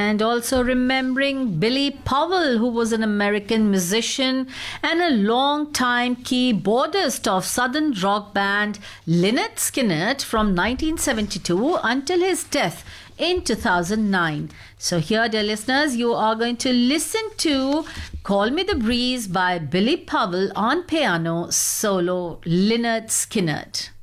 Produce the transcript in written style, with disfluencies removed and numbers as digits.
and also remembering Billy Powell, who was an American musician and a long-time keyboardist of southern rock band Lynyrd Skynyrd from 1972 until his death in 2009. So here, dear listeners, you are going to listen to Call Me the Breeze by Billy Powell on piano solo, Lynyrd Skynyrd.